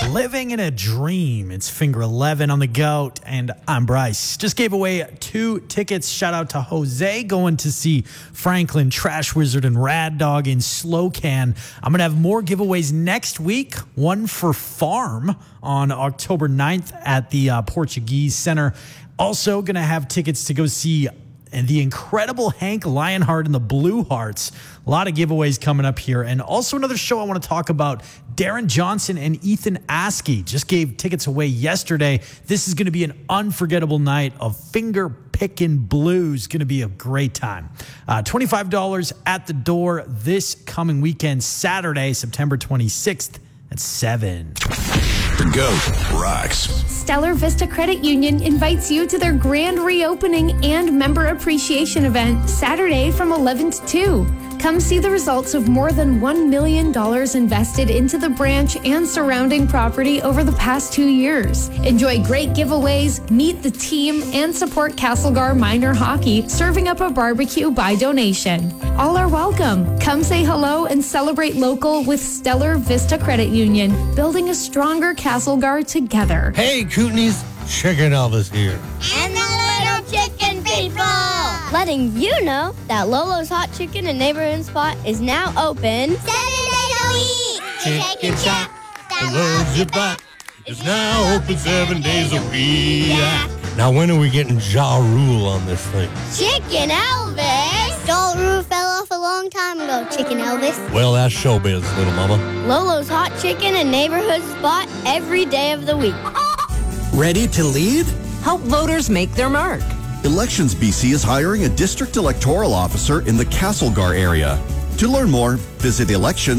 Living in a Dream. It's Finger 11 on the GOAT, and I'm Bryce. Just gave away 2 tickets. Shout out to Jose going to see Franklin, Trash Wizard, and Rad Dog in Slocan. I'm going to have more giveaways next week. One for Farm on October 9th at the Portuguese Center. Also going to have tickets to go see the incredible Hank Lionheart and the Blue Hearts. A lot of giveaways coming up here. And also another show I want to talk about, Darren Johnson and Ethan Askey just gave tickets away yesterday. This is going to be an unforgettable night of finger picking blues. Going to be a great time. $25 at the door this coming weekend, Saturday, September 26th at 7. The GOAT rocks. Stellar Vista Credit Union invites you to their grand reopening and member appreciation event Saturday from 11 to 2. Come see the results of more than $1 million invested into the branch and surrounding property over the past 2 years. Enjoy great giveaways, meet the team, and support Castlegar Minor Hockey, serving up a barbecue by donation. All are welcome. Come say hello and celebrate local with Stellar Vista Credit Union, building a stronger Castlegar together. Hey, Kootenays, Chicken Elvis here. And the little chicken people! Letting you know that Lolo's Hot Chicken and Neighborhood Spot is now open 7 days a week. Chicken Shack that loves your butt is now open 7 days a week. Now, when are we getting Ja Rule on this thing? Chicken Elvis! Joel Rue fell off a long time ago, Chicken Elvis. Well, that's showbiz, little mama. Lolo's Hot Chicken and Neighborhood Spot every day of the week. Ready to lead? Help voters make their mark. Elections BC is hiring a district electoral officer in the Castlegar area. To learn more, visit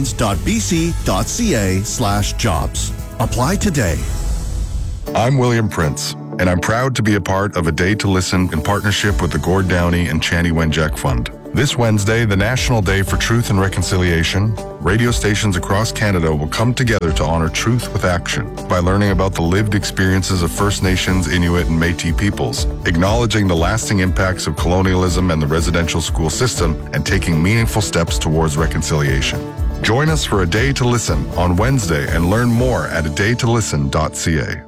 elections.bc.ca/jobs. Apply today. I'm William Prince, and I'm proud to be a part of A Day to Listen in partnership with the Gord Downey and Chani Wenjack Fund. This Wednesday, the National Day for Truth and Reconciliation, radio stations across Canada will come together to honor truth with action by learning about the lived experiences of First Nations, Inuit, and Métis peoples, acknowledging the lasting impacts of colonialism and the residential school system, and taking meaningful steps towards reconciliation. Join us for A Day to Listen on Wednesday and learn more at adaytolisten.ca.